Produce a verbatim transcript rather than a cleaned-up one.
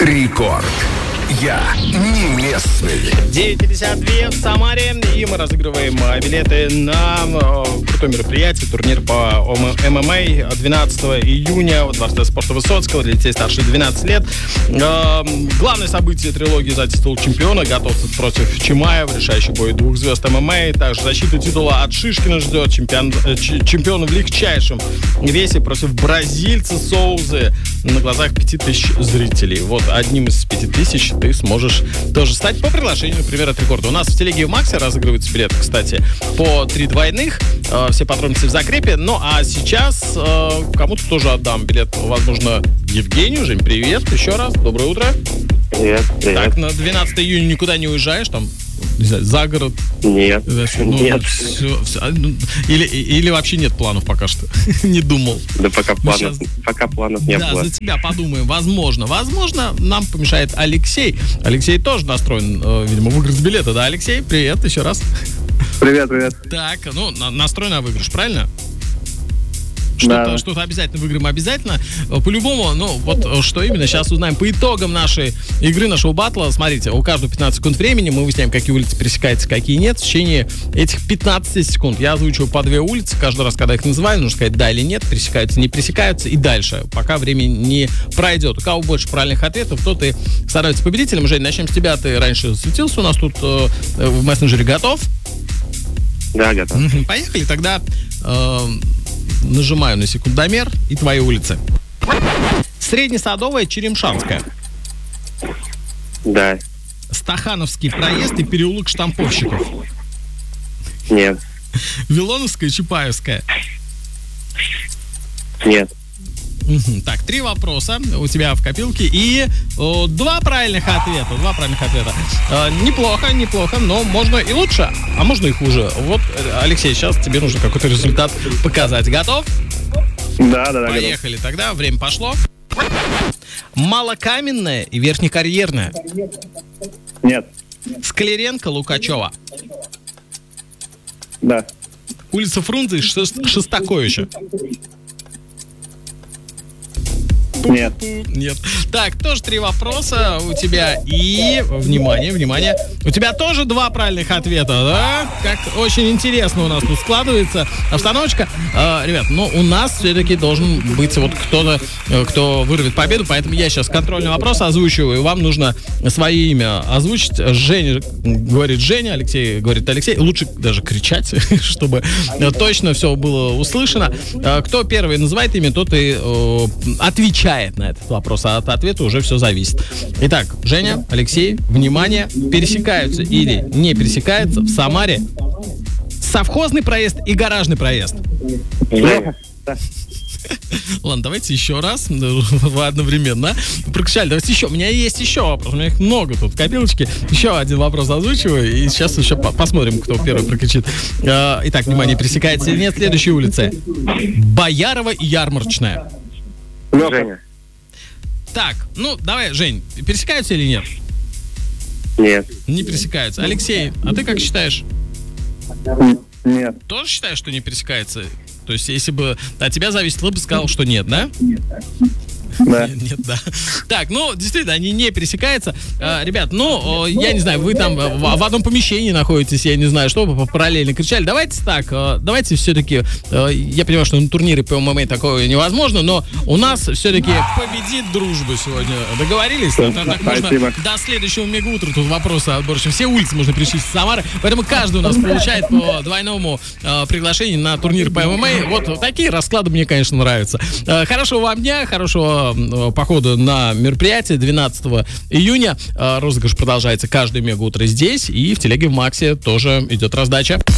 Рекорд. Я не местный. девять пятьдесят два в Самаре, и мы разыгрываем билеты на крутое мероприятие, турнир по эм эм а двенадцатого июня в Дворце спорта Высоцкого для детей старше двенадцати лет. Главное событие трилогии «За титул чемпиона». Готовится против Чимаева, решающий бой двух звезд эм эм а. Также защиту титула от Шишкина ждет чемпион, чемпион в легчайшем весе против бразильца Соузы на глазах пяти тысяч зрителей. Вот одним из пяти тысяч ты сможешь тоже стать по приглашению, например, от Рекорда. У нас в телеге в Максе разыгрывается билет, кстати, по три двойных. Э, все подробности в закрепе. Ну, а сейчас э, кому-то тоже отдам билет, возможно, Евгению. Жень, привет еще раз. Доброе утро. Привет, привет. Так, на двенадцатого июня никуда не уезжаешь, там, не знаю, за город? Нет, ну, нет. Все, все. Или, или вообще нет планов пока что? Не думал. Да пока планов, сейчас... пока планов не да, было. за тебя подумаем. Возможно. Возможно, нам помешает Алексей. Алексей тоже настроен, э, видимо, выиграть билеты. Да, Алексей? Привет еще раз. Привет, привет. Так, ну, на- настроен на выигрыш, правильно? Что-то, Да. что-то обязательно выиграем, обязательно. По-любому, ну, вот что именно, сейчас узнаем по итогам нашей игры, нашего батла. Смотрите, у каждого пятнадцать секунд времени, мы выясняем, какие улицы пересекаются, какие нет. В течение этих пятнадцати секунд я озвучиваю по две улицы. Каждый раз, когда их называю, нужно сказать да или нет, пересекаются, не пересекаются, и дальше, пока время не пройдет. У кого больше правильных ответов, тот и становится победителем. Жень, начнем с тебя. Ты раньше светился у нас тут э, в мессенджере. Готов? Да, готов. Мгм. Поехали, тогда э, нажимаю на секундомер и твои улицы. Среднесадовая, Черемшанская. Да. Стахановский проезд и переулок Штамповщиков. Нет. Вилоновская, Чапаевская. Нет. Мгм. Так, три вопроса у тебя в копилке и о, два правильных ответа. Два правильных ответа. Э, неплохо, неплохо, но можно и лучше, а можно и хуже. Вот, э, Алексей, сейчас тебе нужно какой-то результат показать. Готов? Да, да, да. готов. Поехали тогда, время пошло. Малокаменная и Верхнекарьерная. Нет. Скляренко, Лукачева. Да. Улица Фрунзе и Шест- Шостаковича. Нет. Нет. Так, тоже три вопроса у тебя. И, внимание, внимание, у тебя тоже два правильных ответа, да? Как очень интересно у нас тут складывается обстановочка. А, ребят, ну, у нас все-таки должен быть вот кто-то, э, кто вырвет победу, поэтому я сейчас контрольный вопрос озвучиваю, и вам нужно свое имя озвучить. Женя говорит Женя, Алексей говорит Алексей. Лучше даже кричать, чтобы э, точно все было услышано. А, кто первый называет имя, тот и э, отвечает на этот вопрос, а от ответа уже все зависит. Итак, Женя, Алексей, внимание, пересекаются или не пересекаются в Самаре совхозный проезд и гаражный проезд. Женя. Да. Ладно, давайте еще раз, вы одновременно прокричали. Давайте еще, у меня есть еще вопрос, у меня их много тут, копилочки. Еще один вопрос озвучиваю, и сейчас еще по- посмотрим, кто первый прокричит. Э, Итак, внимание, пересекается или нет следующей улицы. Боярова и Ярмарочная. Женя. Так, ну, давай, Жень, пересекаются или нет? Нет. Не пересекаются. Алексей, а ты как считаешь? Нет. Тоже считаешь, что не пересекается? То есть, если бы от тебя зависело, бы сказал, что нет, да? Да. Нет, нет, да. Так, ну, действительно, они не пересекаются. А, ребят, ну, я не знаю, вы там в, в одном помещении находитесь, я не знаю, что вы параллельно кричали. Давайте так, давайте все-таки, я понимаю, что на турнире по эм эм а такое невозможно, но у нас все-таки победит дружба сегодня. Договорились? Так, так можно Спасибо. до следующего мегаутра тут вопросы отборочные. Все улицы можно перечислить в Самары, поэтому каждый у нас получает по двойному э, приглашению на турнир по эм эм а. Вот такие расклады мне, конечно, нравятся. Э, хорошего вам дня, хорошего э, похода на мероприятие двенадцатого июня. Э, розыгрыш продолжается каждое мегаутро здесь, и в телеге в Максе тоже идет раздача.